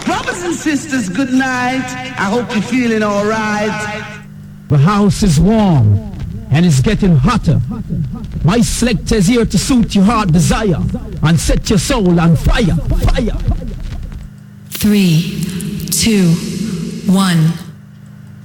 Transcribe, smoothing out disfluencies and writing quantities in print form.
Brothers and sisters, good night. I hope you're feeling all right. The house is warm and it's getting hotter. My selector is here to suit your heart desire and set your soul on fire, fire. 3, 2, 1.